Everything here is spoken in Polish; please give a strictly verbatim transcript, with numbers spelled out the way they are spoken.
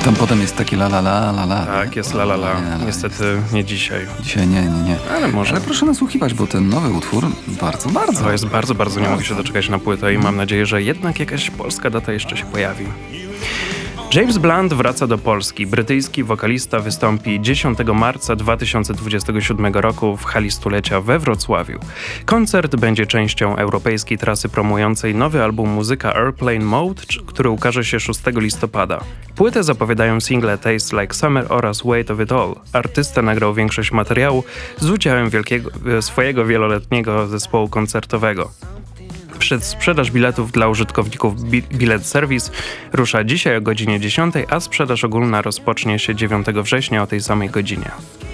Tam potem jest taki la la la la la. Tak, jest la la la. Niestety nie dzisiaj. Dzisiaj nie, nie, nie. Ale może. Ale proszę nasłuchiwać, bo ten nowy utwór bardzo, bardzo. To jest bardzo, bardzo, nie mogę się doczekać na płytę i mam nadzieję, że jednak jakaś polska data jeszcze się pojawi. James Blunt wraca do Polski. Brytyjski wokalista wystąpi dziesiątego marca dwa tysiące dwudziestego siódmego roku w hali stulecia we Wrocławiu. Koncert będzie częścią europejskiej trasy promującej nowy album muzyka Airplane Mode, który ukaże się szóstego listopada. Płytę zapowiadają single Taste Like Summer oraz Weight of It All. Artysta nagrał większość materiału z udziałem wielkiego, swojego wieloletniego zespołu koncertowego. Przedsprzedaż biletów dla użytkowników Bi- Bilet Service rusza dzisiaj o godzinie dziesiątej, a sprzedaż ogólna rozpocznie się dziewiątego września o tej samej godzinie.